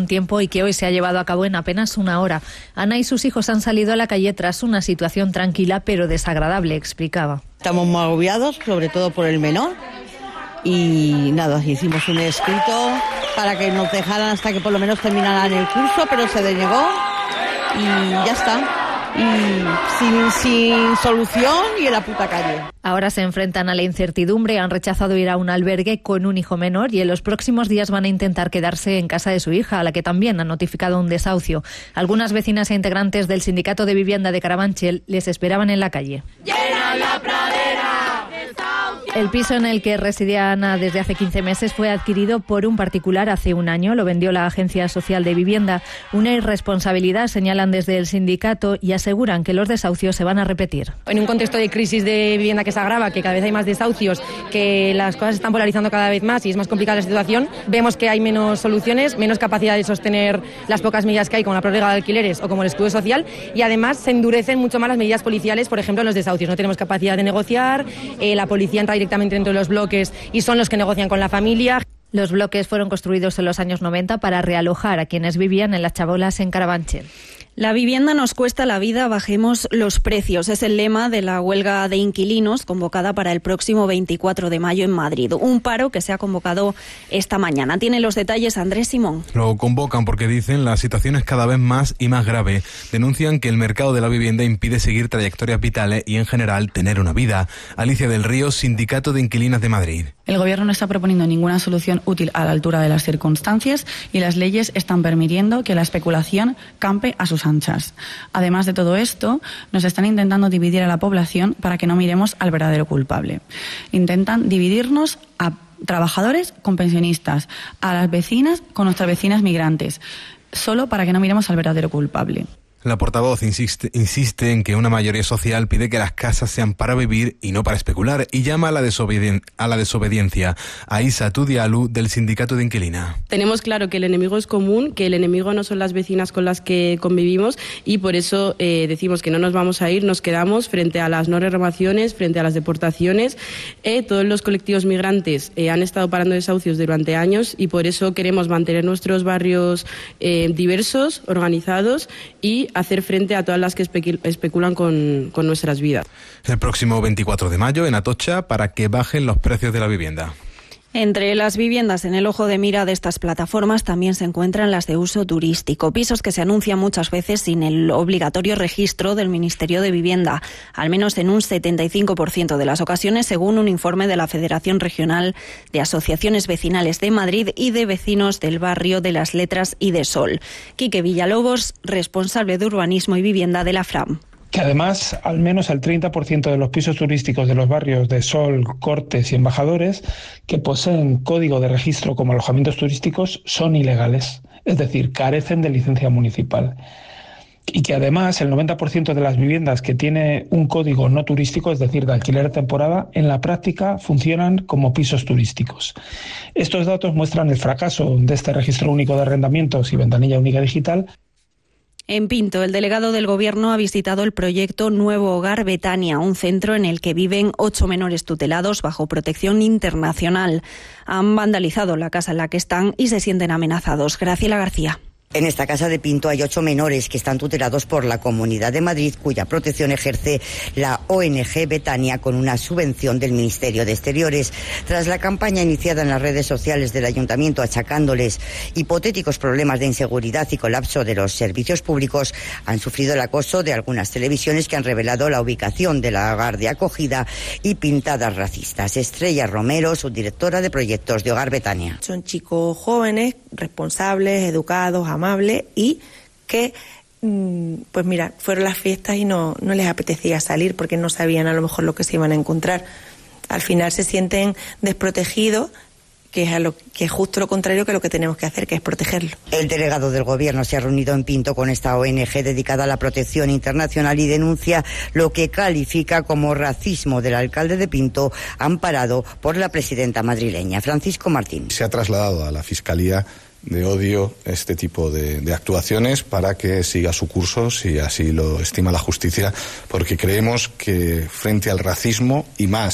buen tiempo y que hoy se ha llevado a cabo en apenas una hora. Ana y sus hijos han salido a la calle tras una situación tranquila pero desagradable, explicaba. Estamos muy agobiados, sobre todo por el menor. Y nada, hicimos un escrito para que nos dejaran hasta que por lo menos terminaran el curso, pero se denegó y ya está. Y sin solución y en la puta calle. Ahora se enfrentan a la incertidumbre, han rechazado ir a un albergue con un hijo menor y en los próximos días van a intentar quedarse en casa de su hija, a la que también han notificado un desahucio. Algunas vecinas e integrantes del Sindicato de Vivienda de Carabanchel les esperaban en la calle. ¡Llena la pradera! El piso en el que residía Ana desde hace 15 meses fue adquirido por un particular hace un año. Lo vendió la Agencia Social de Vivienda. Una irresponsabilidad, señalan desde el sindicato, y aseguran que los desahucios se van a repetir. En un contexto de crisis de vivienda que se agrava, que cada vez hay más desahucios, que las cosas se están polarizando cada vez más y es más complicada la situación, vemos que hay menos soluciones, menos capacidad de sostener las pocas medidas que hay, como la prórroga de alquileres o como el escudo social, y además se endurecen mucho más las medidas policiales, por ejemplo, en los desahucios. No tenemos capacidad de negociar, la policía entra directamente dentro de los bloques y son los que negocian con la familia. Los bloques fueron construidos en los años 90 para realojar a quienes vivían en las chabolas en Carabanchel. La vivienda nos cuesta la vida, bajemos los precios. Es el lema de la huelga de inquilinos convocada para el próximo 24 de mayo en Madrid. Un paro que se ha convocado esta mañana. Tiene los detalles Andrés Simón. Lo convocan porque dicen la situación es cada vez más y más grave. Denuncian que el mercado de la vivienda impide seguir trayectorias vitales y en general tener una vida. Alicia del Río, Sindicato de Inquilinas de Madrid. El Gobierno no está proponiendo ninguna solución útil a la altura de las circunstancias y las leyes están permitiendo que la especulación campe a sus anchas. Además de todo esto, nos están intentando dividir a la población para que no miremos al verdadero culpable. Intentan dividirnos a trabajadores con pensionistas, a las vecinas con nuestras vecinas migrantes, solo para que no miremos al verdadero culpable. La portavoz insiste en que una mayoría social pide que las casas sean para vivir y no para especular y llama a la desobediencia. Aisa Tudialu, del Sindicato de Inquilinas. Tenemos claro que el enemigo es común, que el enemigo no son las vecinas con las que convivimos y por eso decimos que no nos vamos a ir, nos quedamos frente a las no renovaciones, frente a las deportaciones. Todos los colectivos migrantes han estado parando desahucios durante años y por eso queremos mantener nuestros barrios diversos, organizados y hacer frente a todas las que especulan con nuestras vidas. El próximo 24 de mayo en Atocha para que bajen los precios de la vivienda. Entre las viviendas en el ojo de mira de estas plataformas también se encuentran las de uso turístico, pisos que se anuncian muchas veces sin el obligatorio registro del Ministerio de Vivienda, al menos en un 75% de las ocasiones, según un informe de la Federación Regional de Asociaciones Vecinales de Madrid y de vecinos del barrio de Las Letras y de Sol. Quique Villalobos, responsable de Urbanismo y Vivienda de la FRAM. Que además al menos el 30% de los pisos turísticos de los barrios de Sol, Cortes y Embajadores que poseen código de registro como alojamientos turísticos son ilegales, es decir, carecen de licencia municipal. Y que además el 90% de las viviendas que tiene un código no turístico, es decir, de alquiler temporada, en la práctica funcionan como pisos turísticos. Estos datos muestran el fracaso de este registro único de arrendamientos y ventanilla única digital. En Pinto, el delegado del Gobierno ha visitado el proyecto Nuevo Hogar Betania, un centro en el que viven 8 menores tutelados bajo protección internacional. Han vandalizado la casa en la que están y se sienten amenazados. Graciela García. En esta casa de Pinto hay 8 menores que están tutelados por la Comunidad de Madrid, cuya protección ejerce la ONG Betania con una subvención del Ministerio de Exteriores. Tras la campaña iniciada en las redes sociales del Ayuntamiento achacándoles hipotéticos problemas de inseguridad y colapso de los servicios públicos, han sufrido el acoso de algunas televisiones que han revelado la ubicación del hogar de acogida y pintadas racistas. Estrella Romero, subdirectora de proyectos de Hogar Betania. Son chicos jóvenes, responsables, educados, amables y que, pues mira, fueron las fiestas y no les apetecía salir porque no sabían a lo mejor lo que se iban a encontrar. Al final se sienten desprotegidos, que es justo lo contrario que lo que tenemos que hacer, que es protegerlo. El delegado del Gobierno se ha reunido en Pinto con esta ONG dedicada a la protección internacional y denuncia lo que califica como racismo del alcalde de Pinto, amparado por la presidenta madrileña, Francisco Martín. Se ha trasladado a la Fiscalía de odio este tipo de actuaciones para que siga su curso, si así lo estima la justicia, porque creemos que frente al racismo y más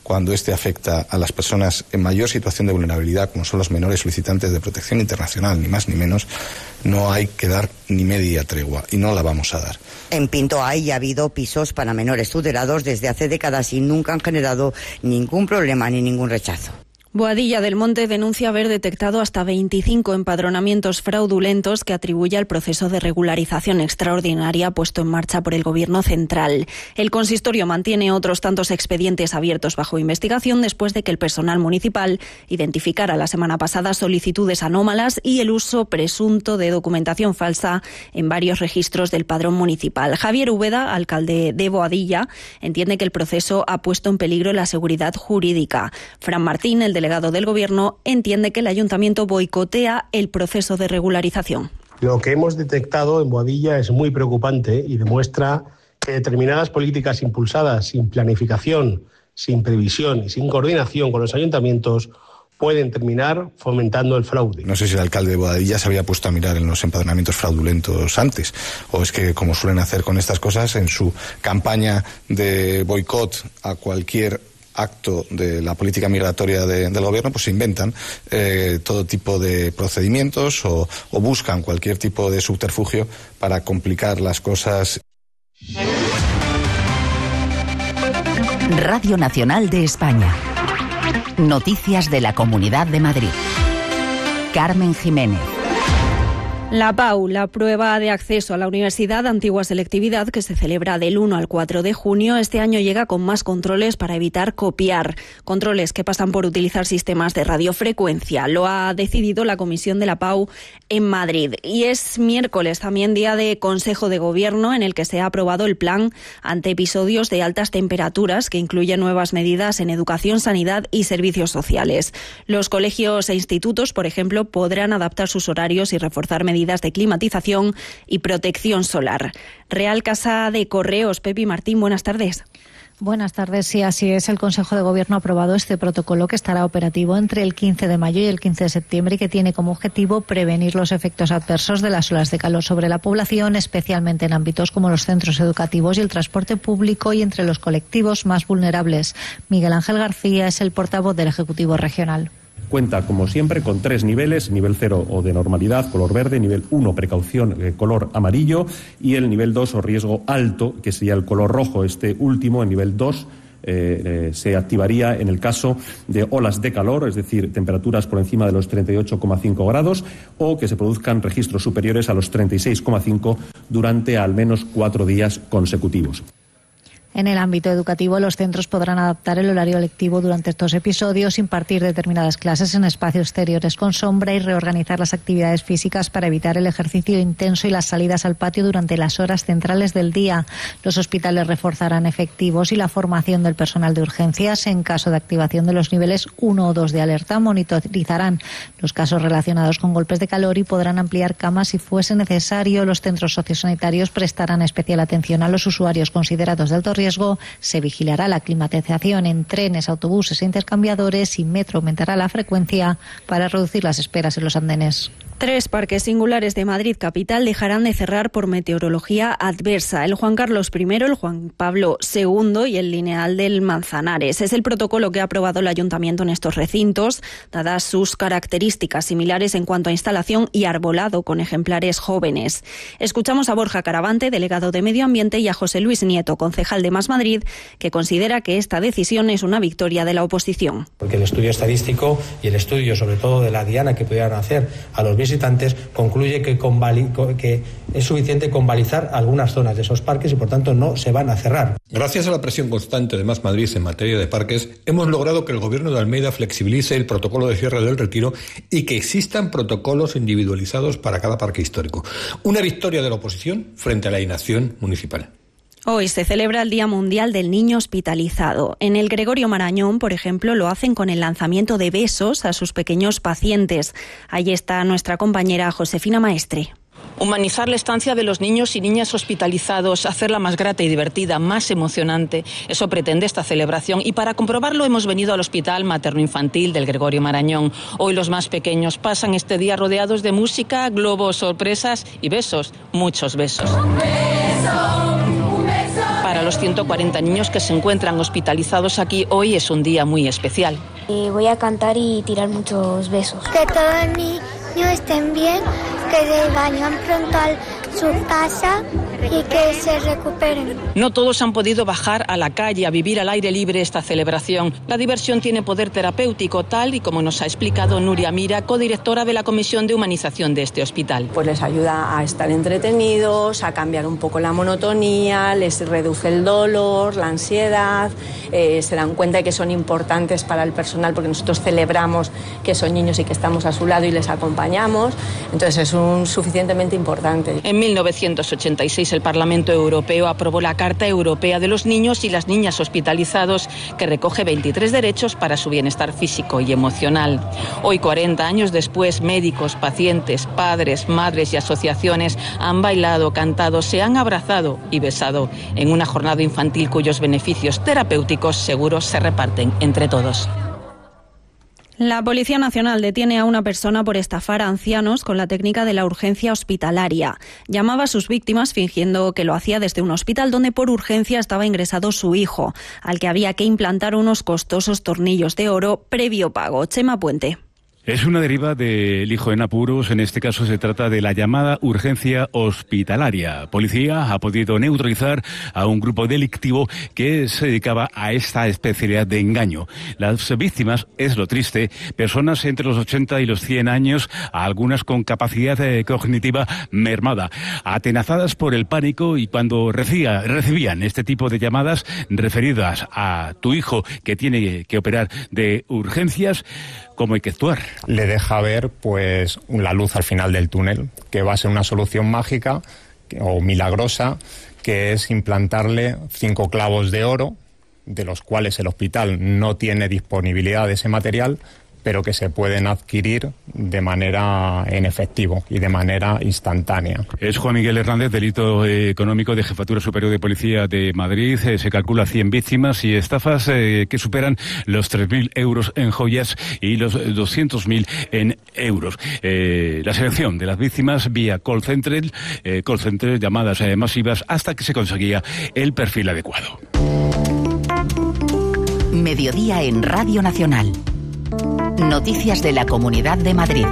cuando este afecta a las personas en mayor situación de vulnerabilidad, como son los menores solicitantes de protección internacional, ni más ni menos, no hay que dar ni media tregua, y no la vamos a dar. En Pinto hay y ha habido pisos para menores tutelados desde hace décadas y nunca han generado ningún problema ni ningún rechazo. Boadilla del Monte denuncia haber detectado hasta 25 empadronamientos fraudulentos que atribuye al proceso de regularización extraordinaria puesto en marcha por el Gobierno central. El consistorio mantiene otros tantos expedientes abiertos bajo investigación después de que el personal municipal identificara la semana pasada solicitudes anómalas y el uso presunto de documentación falsa en varios registros del padrón municipal. Javier Úbeda, alcalde de Boadilla, entiende que el proceso ha puesto en peligro la seguridad jurídica. Fran Martín, el delegado del Gobierno, entiende que el Ayuntamiento boicotea el proceso de regularización. Lo que hemos detectado en Boadilla es muy preocupante y demuestra que determinadas políticas impulsadas sin planificación, sin previsión y sin coordinación con los ayuntamientos pueden terminar fomentando el fraude. No sé si el alcalde de Boadilla se había puesto a mirar en los empadronamientos fraudulentos antes, o es que, como suelen hacer con estas cosas, en su campaña de boicot a cualquier acto de la política migratoria del Gobierno, pues se inventan todo tipo de procedimientos o buscan cualquier tipo de subterfugio para complicar las cosas. Radio Nacional de España. Noticias de la Comunidad de Madrid. Carmen Jiménez. La PAU, la prueba de acceso a la Universidad Antigua Selectividad, que se celebra del 1 al 4 de junio, este año llega con más controles para evitar copiar. Controles que pasan por utilizar sistemas de radiofrecuencia. Lo ha decidido la Comisión de la PAU en Madrid. Y es miércoles también día de Consejo de Gobierno en el que se ha aprobado el plan ante episodios de altas temperaturas que incluye nuevas medidas en educación, sanidad y servicios sociales. Los colegios e institutos, por ejemplo, podrán adaptar sus horarios y reforzar medidas de climatización y protección solar. Real Casa de Correos, Pepi Martín, buenas tardes. Buenas tardes, sí, así es. El Consejo de Gobierno ha aprobado este protocolo que estará operativo entre el 15 de mayo y el 15 de septiembre y que tiene como objetivo prevenir los efectos adversos de las olas de calor sobre la población, especialmente en ámbitos como los centros educativos y el transporte público y entre los colectivos más vulnerables. Miguel Ángel García es el portavoz del Ejecutivo Regional. Cuenta, como siempre, con 3 niveles: nivel 0 o de normalidad, color verde; nivel 1, precaución, color amarillo; y el nivel 2 o riesgo alto, que sería el color rojo. Este último, en nivel 2, se activaría en el caso de olas de calor, es decir, temperaturas por encima de los 38,5 grados o que se produzcan registros superiores a los 36,5 durante al menos 4 días consecutivos. En el ámbito educativo, los centros podrán adaptar el horario lectivo durante estos episodios, impartir determinadas clases en espacios exteriores con sombra y reorganizar las actividades físicas para evitar el ejercicio intenso y las salidas al patio durante las horas centrales del día. Los hospitales reforzarán efectivos y la formación del personal de urgencias. En caso de activación de los niveles 1 o 2 de alerta, monitorizarán los casos relacionados con golpes de calor y podrán ampliar camas si fuese necesario. Los centros sociosanitarios prestarán especial atención a los usuarios considerados de alto riesgo. Se vigilará la climatización en trenes, autobuses e intercambiadores y Metro aumentará la frecuencia para reducir las esperas en los andenes. 3 parques singulares de Madrid capital dejarán de cerrar por meteorología adversa: el Juan Carlos I, el Juan Pablo II y el Lineal del Manzanares. Es el protocolo que ha aprobado el Ayuntamiento en estos recintos, dadas sus características similares en cuanto a instalación y arbolado con ejemplares jóvenes. Escuchamos a Borja Caravante, delegado de Medio Ambiente, y a José Luis Nieto, concejal de Más Madrid, que considera que esta decisión es una victoria de la oposición. Porque el estudio estadístico y el estudio, sobre todo de la diana que pudieran hacer a los visitantes, concluye que es suficiente con balizar algunas zonas de esos parques y por tanto no se van a cerrar. Gracias a la presión constante de Más Madrid en materia de parques, hemos logrado que el Gobierno de Almeida flexibilice el protocolo de cierre del Retiro y que existan protocolos individualizados para cada parque histórico. Una victoria de la oposición frente a la inacción municipal. Hoy se celebra el Día Mundial del Niño Hospitalizado. En el Gregorio Marañón, por ejemplo, lo hacen con el lanzamiento de besos a sus pequeños pacientes. Ahí está nuestra compañera Josefina Maestre. Humanizar la estancia de los niños y niñas hospitalizados, hacerla más grata y divertida, más emocionante. Eso pretende esta celebración y para comprobarlo hemos venido al Hospital Materno-Infantil del Gregorio Marañón. Hoy los más pequeños pasan este día rodeados de música, globos, sorpresas y besos, muchos besos. Un beso. Para los 140 niños que se encuentran hospitalizados aquí, hoy es un día muy especial. Voy a cantar y tirar muchos besos. Que todos los niños estén bien, que se vayan pronto a su casa y que se recuperen. No todos han podido bajar a la calle a vivir al aire libre esta celebración. La diversión tiene poder terapéutico, tal y como nos ha explicado Nuria Mira, codirectora de la Comisión de Humanización de este hospital. Pues les ayuda a estar entretenidos, a cambiar un poco la monotonía, les reduce el dolor, la ansiedad, se dan cuenta de que son importantes para el personal porque nosotros celebramos que son niños y que estamos a su lado y les acompañamos. Entonces es suficientemente importante. En 1986 el Parlamento Europeo aprobó la Carta Europea de los Niños y las Niñas Hospitalizados, que recoge 23 derechos para su bienestar físico y emocional. Hoy, 40 años después, médicos, pacientes, padres, madres y asociaciones han bailado, cantado, se han abrazado y besado en una jornada infantil cuyos beneficios terapéuticos seguros se reparten entre todos. La Policía Nacional detiene a una persona por estafar a ancianos con la técnica de la urgencia hospitalaria. Llamaba a sus víctimas fingiendo que lo hacía desde un hospital donde por urgencia estaba ingresado su hijo, al que había que implantar unos costosos tornillos de oro previo pago. Chema Puente. Es una deriva del hijo en apuros. En este caso se trata de la llamada urgencia hospitalaria. Policía ha podido neutralizar a un grupo delictivo que se dedicaba a esta especialidad de engaño. Las víctimas, es lo triste, personas entre los 80 y los 100 años, algunas con capacidad cognitiva mermada, atenazadas por el pánico, y cuando recibían este tipo de llamadas referidas a tu hijo que tiene que operar de urgencias, ¿cómo hay que actuar? Le deja ver pues la luz al final del túnel, que va a ser una solución mágica o milagrosa, que es implantarle 5 clavos de oro, de los cuales el hospital no tiene disponibilidad de ese material, pero que se pueden adquirir de manera en efectivo y de manera instantánea. Es Juan Miguel Hernández, delito económico de Jefatura Superior de Policía de Madrid. Se calcula 100 víctimas y estafas que superan los 3.000 euros en joyas y los 200.000 en euros. La selección de las víctimas vía call center, llamadas masivas, hasta que se conseguía el perfil adecuado. Mediodía en Radio Nacional. Noticias de la Comunidad de Madrid.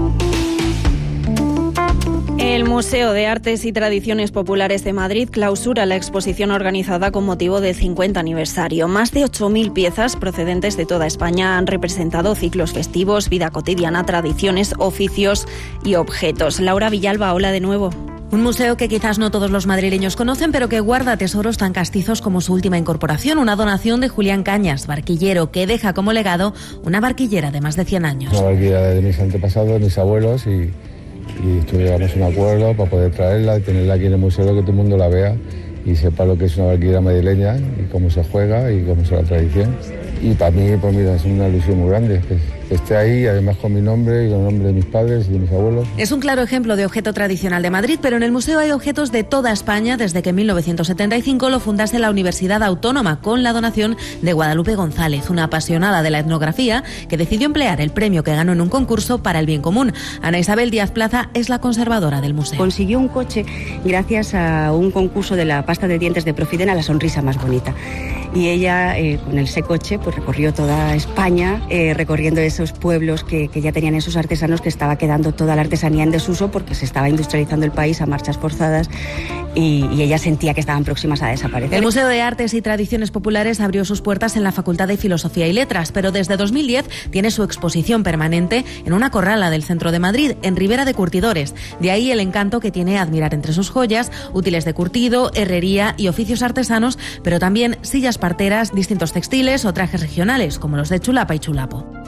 El Museo de Artes y Tradiciones Populares de Madrid clausura la exposición organizada con motivo del 50 aniversario. Más de 8.000 piezas procedentes de toda España han representado ciclos festivos, vida cotidiana, tradiciones, oficios y objetos. Laura Villalba, hola de nuevo. Un museo que quizás no todos los madrileños conocen, pero que guarda tesoros tan castizos como su última incorporación, una donación de Julián Cañas, barquillero, que deja como legado una barquillera de más de 100 años. Una barquillera de mis antepasados, mis abuelos, y llegamos a un acuerdo para poder traerla y tenerla aquí en el museo, que todo el mundo la vea y sepa lo que es una barquillera madrileña y cómo se juega y cómo es la tradición. Y para mí, pues mira, es una ilusión muy grande que esté ahí, además con mi nombre y con el nombre de mis padres y de mis abuelos. Es un claro ejemplo de objeto tradicional de Madrid, pero en el museo hay objetos de toda España desde que en 1975 lo fundase la Universidad Autónoma, con la donación de Guadalupe González, una apasionada de la etnografía que decidió emplear el premio que ganó en un concurso para el bien común. Ana Isabel Díaz Plaza es la conservadora del museo. Consiguió un coche gracias a un concurso de la pasta de dientes de Profidena, la sonrisa más bonita. Y ella, con ese coche, pues recorrió toda España, recorriendo esos pueblos que ya tenían esos artesanos, que estaba quedando toda la artesanía en desuso porque se estaba industrializando el país a marchas forzadas, y ella sentía que estaban próximas a desaparecer. El Museo de Artes y Tradiciones Populares abrió sus puertas en la Facultad de Filosofía y Letras, pero desde 2010 tiene su exposición permanente en una corrala del centro de Madrid, en Ribera de Curtidores. De ahí el encanto que tiene admirar entre sus joyas útiles de curtido, herrería y oficios artesanos, pero también sillas parteras, distintos textiles o trajes regionales, como los de Chulapa y Chulapo.